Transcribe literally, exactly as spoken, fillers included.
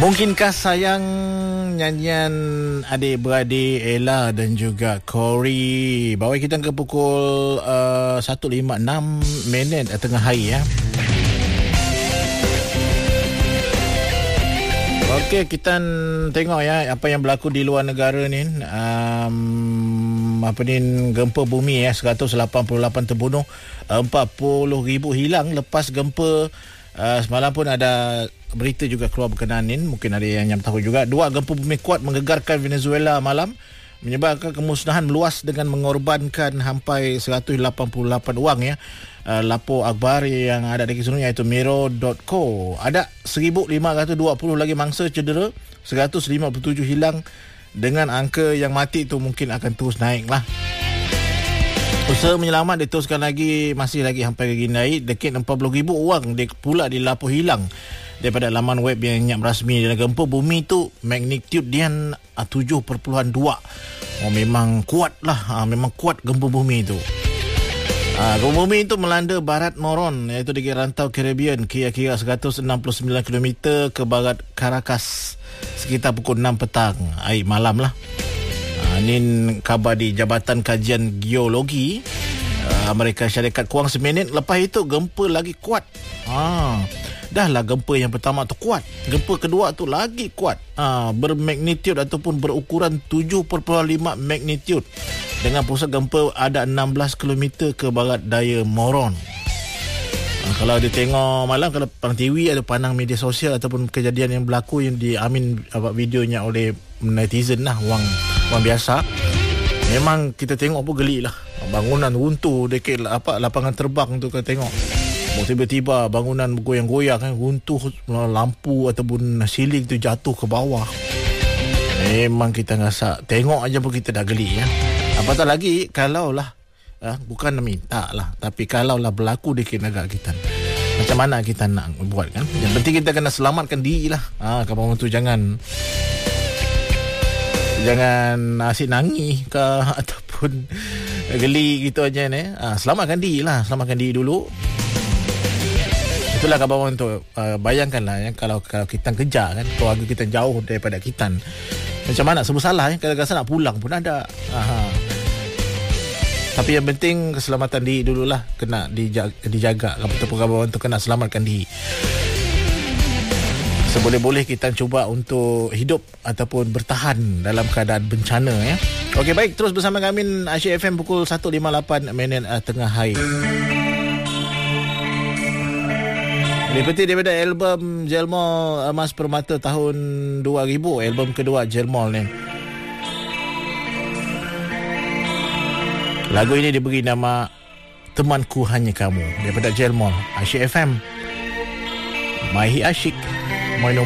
Mungkinkah sayang nyanyian adik-beradik Ella dan juga Corey. Bawa kita ke pukul uh, satu lima enam minit tengah hari ya. Okey, kita tengok ya apa yang berlaku di luar negara ni. Um, apa ni, gempa bumi ya, seratus lapan puluh lapan terbunuh, empat puluh ribu hilang lepas gempa. Uh, semalam pun ada berita juga keluar berkenaan ini. Mungkin ada yang, yang tahu juga. Dua gempa bumi kuat menggegarkan Venezuela malam, menyebabkan kemusnahan meluas dengan mengorbankan sampai seratus lapan puluh lapan orang ya. Uh, lapor akhbar yang ada di seluruhnya iaitu Miro dot co. Ada seribu lima ratus dua puluh lagi mangsa cedera, seratus lima puluh tujuh hilang, dengan angka yang mati itu mungkin akan terus naik lah. Usaha menyelamat diteruskan lagi, masih lagi sampai lagi naik. Dekat empat puluh ribu orang dia pula dilapor hilang daripada laman web yang nyap rasmi. Dan gempa bumi tu magnitude dia tujuh perpuluhan dua. Oh, memang kuat lah, ha, memang kuat gempa bumi tu. Ha, gempa bumi itu melanda barat Moron, iaitu di rantau Caribbean, kira-kira seratus enam puluh sembilan kilometer ke barat Caracas sekitar pukul enam petang, air malam lah. Ha, ini khabar di Jabatan Kajian Geologi uh, Amerika Syarikat. Kurang seminit lepas itu gempa lagi kuat. Ha, dah lah gempa yang pertama tu kuat, gempa kedua tu lagi kuat, ha, bermagnitude ataupun berukuran tujuh perpuluhan lima magnitude, dengan pusat gempa ada enam belas kilometer ke barat daya Moron. Ha, kalau dia tengok malam, kalau pandang T V atau pandang media sosial ataupun kejadian yang berlaku yang diamin videonya oleh netizen lah, orang, orang biasa, memang kita tengok pun geli lah. Bangunan runtuh dekat apa lapangan terbang tu, kita tengok tiba-tiba bangunan bergoyang-goyang kan, runtuh, lampu ataupun siling tu jatuh ke bawah. Memang kita rasa tengok aja pun kita dah geli ya. Apatah lagi kalau lah eh, bukan minta lah, tapi kalau lah berlaku di negara kita, macam mana kita nak buat kan? Yang penting kita kena selamatkan diri lah. Ha, kawan tu jangan jangan asyik nangis ke ataupun geli gitu aja ni. Ha, selamatkan diri lah, selamatkan diri dulu. Itulah kabar orang tu. Uh, bayangkanlah ya, kalau kalau kita kejar kan, keluarga kita jauh daripada kita, macam mana? Sebab salah ya, kadang-kadang nak pulang pun ada. Aha. Tapi yang penting keselamatan diri dululah, kena dijaga, dijaga. Ataupun kabar orang tu kena selamatkan diri. Seboleh-boleh kita cuba untuk hidup ataupun bertahan dalam keadaan bencana ya. Okey, baik, terus bersama kami Asyik F M pukul satu lima lapan minit uh, tengah hari. Dipetik daripada album Jelmol Emas Permata tahun dua ribu, album kedua Jelmol ni. Lagu ini diberi nama Temanku Hanya Kamu daripada Jelmol. Asyik F M, Maihi Asyik.